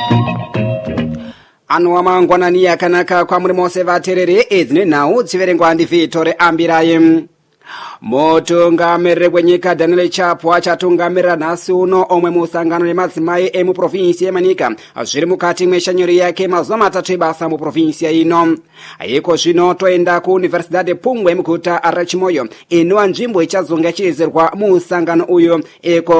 Anwa mangwanani yakanaka kwa muri mose vaterere edzine nhau dziverengwa ndi Vitore Ambiraye. Mutungamiriri wenyika Daniel Chapo achatungamirira nhasi uno omwe musangano nemadzimai emuprovinsi yeManika zviri mukati mweshanyuro yake mazuva matatu ebasa muprovinsi ino. Iko zvino toenda kuUniversidade Pungwe muguta raChimoyo inova nzvimbo ichazonga ichiizirwa musangano uyu. Iko